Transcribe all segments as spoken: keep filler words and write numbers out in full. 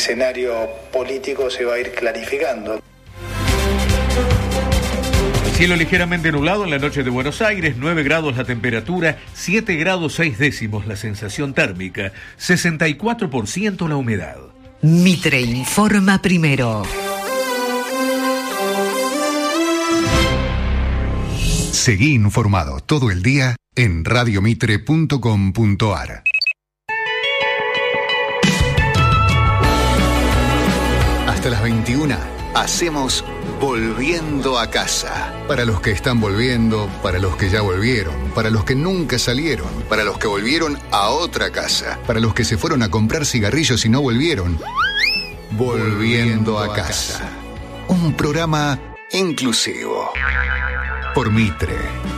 escenario político se va a ir clarificando. Cielo ligeramente nublado en la noche de Buenos Aires, nueve grados la temperatura, siete grados seis décimos la sensación térmica, sesenta y cuatro por ciento la humedad. Mitre informa primero. Seguí informado todo el día en radio mitre punto com punto a r. Hasta las veintiuna hacemos Volviendo a Casa. Para los que están volviendo, para los que ya volvieron, para los que nunca salieron, para los que volvieron a otra casa, para los que se fueron a comprar cigarrillos y no volvieron. Volviendo a Casa. Un programa inclusivo. Por Mitre.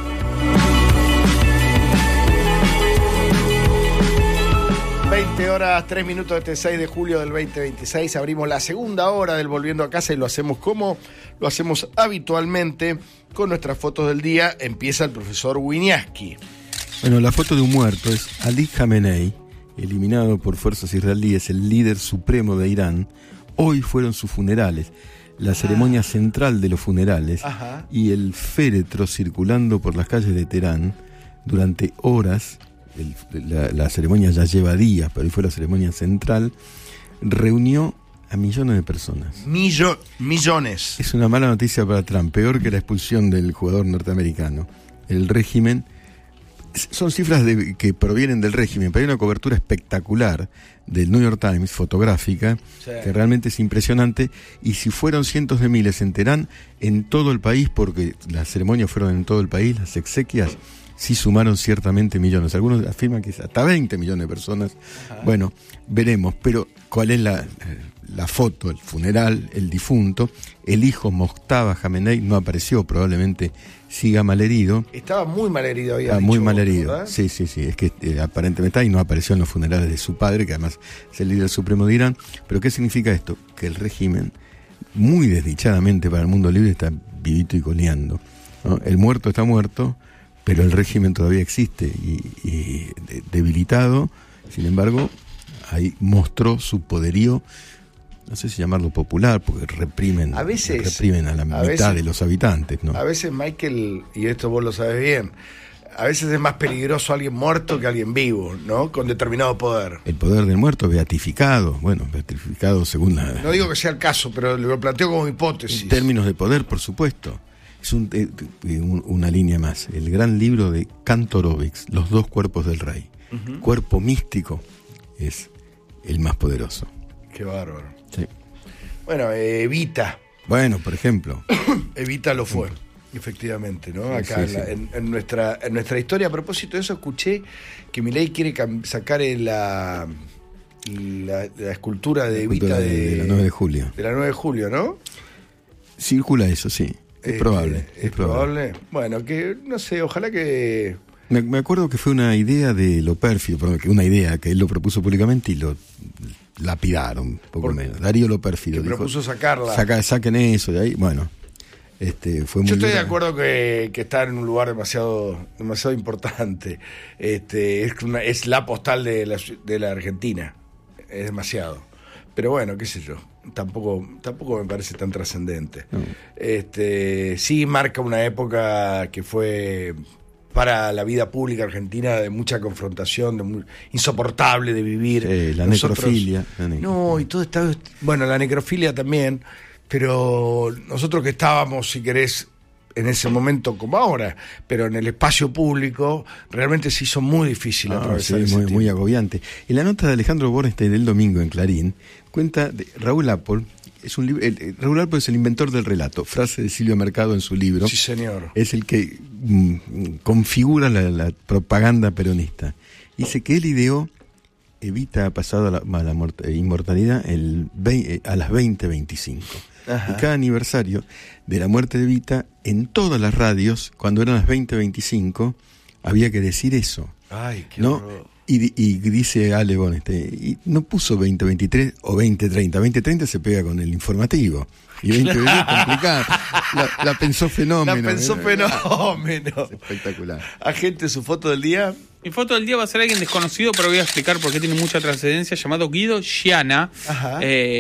veinte horas, tres minutos de este seis de julio del veinte veintiséis. Abrimos la segunda hora del Volviendo a Casa y lo hacemos como lo hacemos habitualmente con nuestras fotos del día. Empieza el profesor Winiarski. Bueno, la foto de un muerto es Ali Khamenei, eliminado por fuerzas israelíes, el líder supremo de Irán. Hoy fueron sus funerales, la ceremonia ah. central de los funerales. Ajá. Y el féretro circulando por las calles de Teherán durante horas. El, la, la ceremonia ya lleva días, pero hoy fue la ceremonia central, reunió a millones de personas. Millo, millones. Es una mala noticia para Trump, peor que la expulsión del jugador norteamericano. El régimen, son cifras de, que provienen del régimen, pero hay una cobertura espectacular del New York Times, fotográfica, sí, que realmente es impresionante. Y si fueron cientos de miles en Teherán, en todo el país, porque las ceremonias fueron en todo el país, las exequias, sí sumaron ciertamente millones. Algunos afirman que es hasta veinte millones de personas. Ajá. Bueno, veremos. Pero, ¿cuál es la, la foto? El funeral, el difunto. El hijo Mojtaba Khamenei no apareció, probablemente siga malherido. Estaba muy malherido. Había Estaba dicho, muy malherido. ¿verdad? Sí, sí, sí. Es que eh, aparentemente está y no apareció en los funerales de su padre, que además es el líder supremo de Irán. Pero, ¿qué significa esto? Que el régimen, muy desdichadamente para el mundo libre, está vivito y coleando, ¿no? El muerto está muerto, pero el régimen todavía existe y, y de, debilitado. Sin embargo, ahí mostró su poderío, no sé si llamarlo popular, porque reprimen a veces reprimen a la a mitad veces, de los habitantes, ¿no? A veces, Michael, y esto vos lo sabes bien, a veces es más peligroso alguien muerto que alguien vivo, ¿no? Con determinado poder. El poder del muerto beatificado, bueno, beatificado según la... No digo que sea el caso, pero lo planteo como hipótesis. En términos de poder, por supuesto. Es un, eh, un, una línea más. El gran libro de Kantorovich, Los dos cuerpos del rey. Uh-huh. Cuerpo místico es el más poderoso. Qué bárbaro. Sí. Bueno, eh, Evita. Bueno, por ejemplo. Evita lo fue, efectivamente, ¿no? Sí, Acá sí, en, la, sí. En, en, nuestra, en nuestra historia. A propósito de eso, escuché que Milei quiere cam- sacar la, la, la escultura de Evita de, de, de la nueve de julio. De la nueve de julio, ¿no? Circula eso, sí. Es Eh, probable. Es, es probable. probable. Bueno, que no sé, ojalá que... Me, me acuerdo que fue una idea de lo pérfido, perdón, que una idea que él lo propuso públicamente y lo lapidaron, poco Por, menos. Darío lo pérfido. Que dijo, propuso sacarla. Saca, saquen eso de ahí. Bueno, este fue muy Yo estoy dura. de acuerdo que, que está en un lugar demasiado demasiado importante. Este es, una, es la postal de la, de la Argentina. Es demasiado. Pero bueno, qué sé yo. Tampoco, tampoco me parece tan trascendente. No. Este, sí marca una época que fue para la vida pública argentina de mucha confrontación, de muy, insoportable de vivir. Sí, la Nosotros, necrofilia. La necrofilia. No, y todo está... Bueno, la necrofilia también, pero nosotros que estábamos, si querés, en ese momento como ahora, pero en el espacio público, realmente se hizo muy difícil ah, atravesar sí, ese muy, tiempo. muy agobiante. En la nota de Alejandro Borenstein del domingo en Clarín, cuenta de Raúl Apple. Es un libro, el, Raúl Apple es el inventor del relato, frase de Silvio Mercado en su libro. Sí, señor. Es el que mm, configura la, la propaganda peronista. Dice que él ideó Evita ha pasado a la, a la mort- inmortalidad el veinte, a las veinte veinticinco. Ajá. Y cada aniversario de la muerte de Evita, en todas las radios, cuando eran las veinte veinticinco, había que decir eso. Ay, qué ¿no? horror. Y, y dice Ale Bon, este, y no puso veinte veintitrés o veinte treinta. veinte treinta se pega con el informativo. Y veinte veintitrés es complicado. La, la pensó fenómeno. La pensó ¿eh? fenómeno. Es espectacular. Agente, su foto del día. Mi foto del día va a ser alguien desconocido, pero voy a explicar por qué tiene mucha trascendencia, llamado Guido Sciana. Ajá. Eh,